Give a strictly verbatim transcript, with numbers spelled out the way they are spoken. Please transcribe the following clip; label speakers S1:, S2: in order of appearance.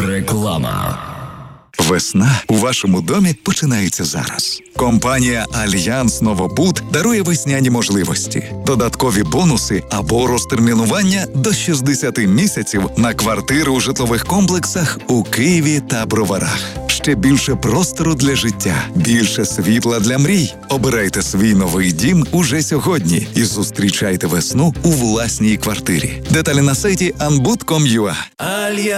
S1: Реклама.
S2: Весна у вашому домі починається зараз. Компанія «Альянс Новобуд» дарує весняні можливості, додаткові бонуси або розтермінування до шістдесят місяців на квартири у житлових комплексах у Києві та Броварах. Ще більше простору для життя, більше світла для мрій. Обирайте свій новий дім уже сьогодні і зустрічайте весну у власній квартирі. Деталі на сайті анбуд крапка ком крапка ю а.